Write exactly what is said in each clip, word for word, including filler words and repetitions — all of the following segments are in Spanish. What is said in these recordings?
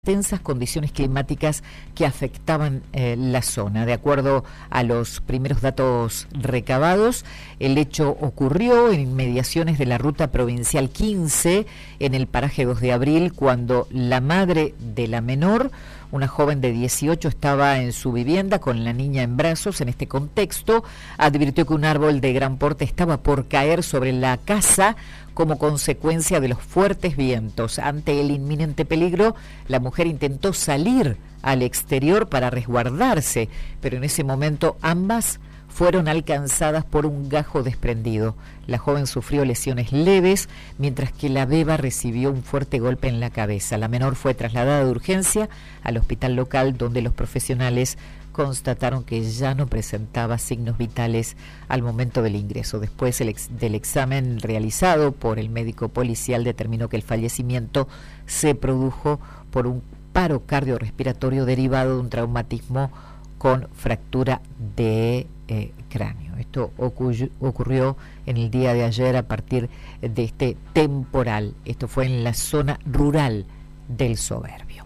Tensas condiciones climáticas que afectaban eh, la zona. De acuerdo a los primeros datos recabados, el hecho ocurrió en inmediaciones de la ruta provincial quince, en el paraje dos de abril, cuando la madre de la menor, una joven de dieciocho, estaba en su vivienda con la niña en brazos. En este contexto, advirtió que un árbol de gran porte estaba por caer sobre la casa como consecuencia de los fuertes vientos. Ante el inminente peligro, la mujer intentó salir al exterior para resguardarse, pero en ese momento ambas fueron alcanzadas por un gajo desprendido. La joven sufrió lesiones leves, mientras que la beba recibió un fuerte golpe en la cabeza. La menor fue trasladada de urgencia al hospital local, donde los profesionales constataron que ya no presentaba signos vitales al momento del ingreso. Después el ex, del examen realizado por el médico policial, determinó que el fallecimiento se produjo por un paro cardiorrespiratorio derivado de un traumatismo con fractura de eh, cráneo. Esto ocurrió, ocurrió en el día de ayer a partir de este temporal. Esto fue en la zona rural del Soberbio.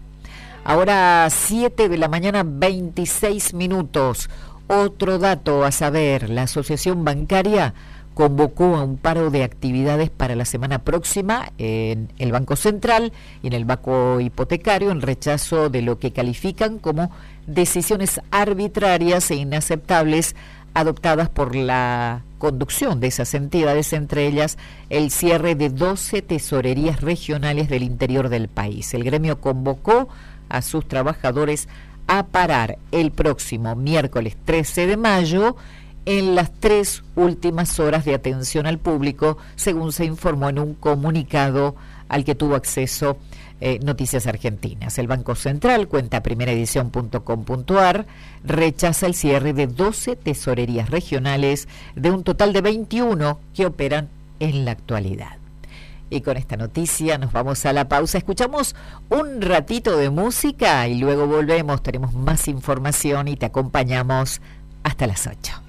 Ahora siete de la mañana, veintiséis minutos. Otro dato a saber: la Asociación Bancaria convocó a un paro de actividades para la semana próxima en el Banco Central y en el Banco Hipotecario, en rechazo de lo que califican como decisiones arbitrarias e inaceptables adoptadas por la conducción de esas entidades, entre ellas el cierre de doce tesorerías regionales del interior del país. El gremio convocó a sus trabajadores a parar el próximo miércoles trece de mayo en las tres últimas horas de atención al público, según se informó en un comunicado al que tuvo acceso eh, Noticias Argentinas. El Banco Central, cuenta primeraedición punto com punto ar, rechaza el cierre de doce tesorerías regionales de un total de veintiuno que operan en la actualidad. Y con esta noticia nos vamos a la pausa. Escuchamos un ratito de música y luego volvemos. Tenemos más información y te acompañamos hasta las ocho.